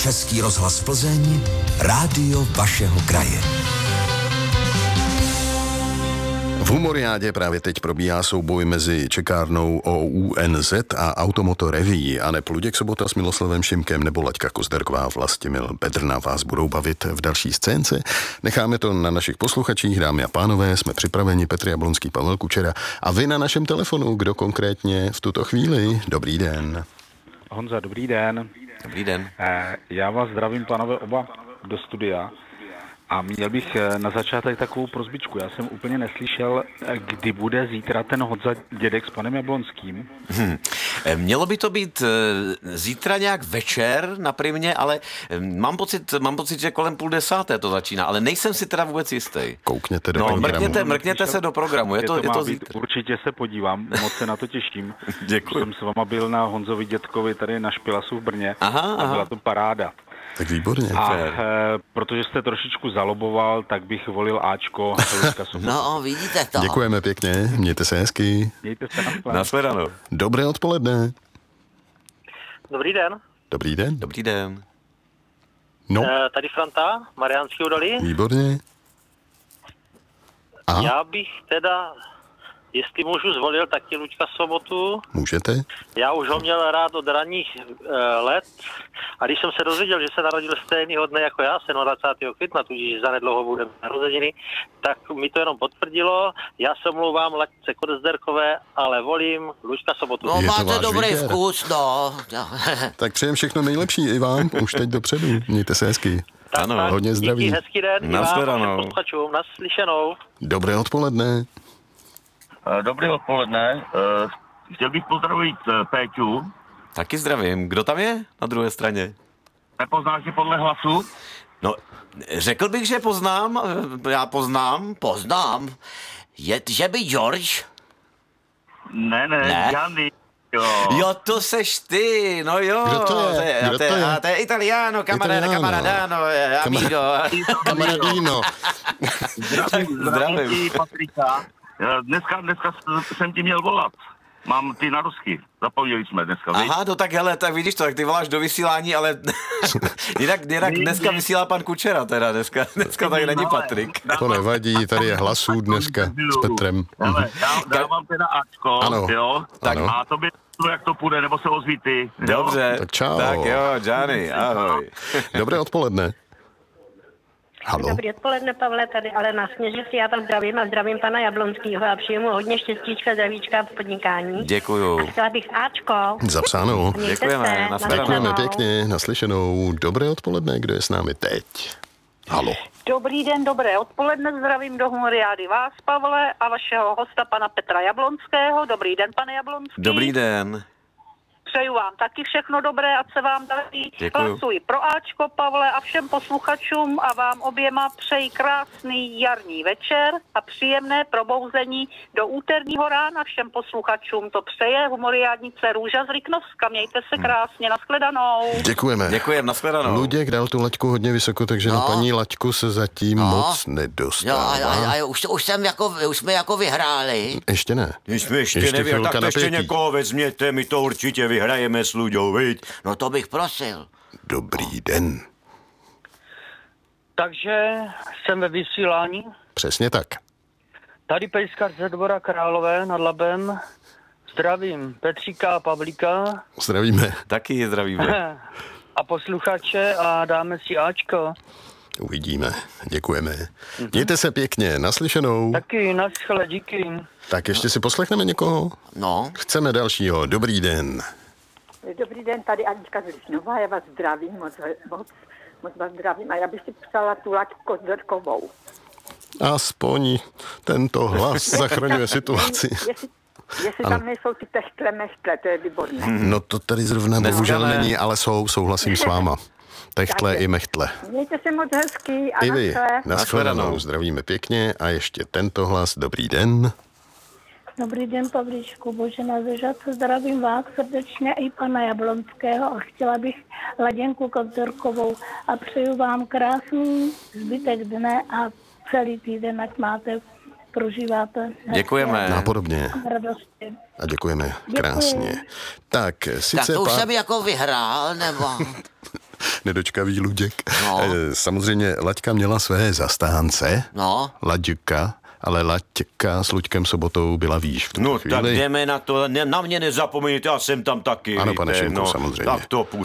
Český rozhlas Plzeň, rádio vašeho kraje. V Humoriádě právě teď probíhá souboj mezi čekárnou OUNZ a Automoto Reví. Aneb Luděk Sobota s Miloslavem Šimkem nebo Laďka Kozderková, Vlastimil Bedrna vás budou bavit v další scénce. Necháme to na našich posluchačích, dámy a pánové, jsme připraveni, Petr Jablonský, Pavel Kučera. A vy na našem telefonu, kdo konkrétně v tuto chvíli? Dobrý den. Honza, dobrý den. Dobrý den. Já vás zdravím, pánové, oba do studia. A měl bych na začátek takovou prosbičku. Já jsem úplně neslyšel, kdy bude zítra ten Honza Dědek s panem Jablonským. Mělo by to být zítra nějak večer na Primě, ale mám pocit, že kolem 9:30 to začíná, ale nejsem si teda vůbec jistý. Koukněte do programu. Mrkněte se do programu, je to zítra. Určitě se podívám, moc se na to těším. Děkuji. Jsem s váma byl na Honzovi Dětkovi tady na Špilasu v Brně. Aha. A byla to paráda. Tak výborně. A protože jste trošičku zaloboval, tak bych volil Ačko. No, vidíte to. Děkujeme pěkně, mějte se hezky. Mějte se nashledanou. Dobré odpoledne. Dobrý den. Dobrý den. Dobrý den. No. Tady Franta, Mariánský Údolí. Výborně. Aha. Já bych teda, jestli můžu, zvolil taky Luďka Sobotu. Můžete. Já už ho měl rád od ranních let a když jsem se dozvěděl, že se narodil stejného dne jako já, 27. května, tudíž zanedlouho bude narozeniny, tak mi to jenom potvrdilo. Já se omlouvám Laďce Kozderkové, ale volím Luďka Sobotu. No, Je to máte váš dobrý výběr. vkus, no. Tak přejem všechno nejlepší i vám, už teď dopředu. Mějte se hezky. Ano, hodně zdraví. Díky, hezký den. Nashledanou. Posluchačům, naslyšenou. Dobré odpoledne. Dobré odpoledne. Chtěl bych pozdravit Péťu. Taky zdravím. Kdo tam je na druhé straně? Nepoznáš je podle hlasu? No, řekl bych, že poznám. Já poznám. Že by George? Ne. Gianni. Jo, to seš ty, no jo. Kdo to je? To je Italiano, camaradano, amigo. Kamaradino. Zdravím. Patrika. Dneska jsem ti měl volat. Mám ty narosky. Zapomněli jsme dneska. Aha, no tak hele, tak vidíš to, tak ty voláš do vysílání, ale jinak dneska vysílá pan Kučera teda, dneska tak není Patrik. To nevadí, tady je hlasů dneska s Petrem. Hele, dávám teda Ačko, Ano. jo? Tak Ano. a to by jak to půjde, nebo se ozví ty. Jo? Dobře, Tak čau. Tak jo, Gianni, ahoj. Dobré odpoledne. Haló. Dobrý odpoledne, Pavle, tady Alena Sněžic, já tam zdravím a zdravím pana Jablonského a přeju mu hodně štěstíčka, zdravíčka v podnikání. Děkuju. A chtěla bych Ačko. Zapsáno. Mějte Děkujeme, se, nashledanou. Děkujeme pěkně, naslyšenou. Dobré odpoledne, kdo je s námi teď? Haló. Dobrý den, dobré odpoledne, zdravím do Humoriády vás, Pavle, a vašeho hosta, pana Petra Jablonského. Dobrý den, pane Jablonský. Dobrý den. Přeju vám taky všechno dobré, ať se vám daří. Děkuju. Hlasuji pro Ačko, Pavle, a všem posluchačům a vám oběma přeji krásný jarní večer a příjemné probouzení do úterního rána. Všem posluchačům to přeje humoriádnice Růža z Liknovska. Mějte se krásně, nashledanou. Děkujeme. Nashledanou. Luděk dal tu laťku hodně vysoko, takže na paní Laťku se zatím moc nedostává. Už jsme jako vyhráli. Ještě ne. Jsme ještě Ještě nevěděli, chvilka tak to ještě napětí. někoho vezměte, my to určitě vyhrajeme s Luďou, viď? No to bych prosil. Dobrý den. Takže jsem ve vysílání. Přesně tak. Tady pejskař ze Dvora Králové nad Labem. Zdravím Petříka a Pavlíka. Zdravíme. Taky zdravíme. A posluchače a dáme si Ačko. Uvidíme. Děkujeme. Mějte se pěkně, naslyšenou. Taky naschle, díky. Tak ještě si poslechneme někoho? No. Chceme dalšího. Dobrý den. Dobrý den, tady Anička z Lišnova, já vás zdravím, moc vás zdravím a já bych si psala tu Laďku Kozderkovou. Aspoň tento hlas zachraňuje situaci. Jestli tam nejsou ty techtle, to je výborné. No to tady zrovna bohužel není, ale souhlasím s váma. Techtle i mechtle. Mějte se moc hezky a I vy. Nashledanou. Zdravíme pěkně a ještě tento hlas. Dobrý den. Dobrý den, Pavličku, Božena Zežat, zdravím vás srdečně i pana Jablonského a chtěla bych Laděnku Kozderkovou a přeju vám krásný zbytek dne a celý týden, ať máte, prožíváte. Děkujeme. Nápodobně. Radosti. A děkujeme krásně. Tak, sice Tak to už jsem jako vyhrál, nebo? Nedočkavý Luděk. No. Samozřejmě Laďka měla své zastánce. No. Laďka. Ale Laďka s Luďkem Sobotou byla výš v tuto chvíli. Tak jdeme na to, na mě nezapomeňte, já jsem tam taky. Ano, víte, pane Šimku, samozřejmě. Tak to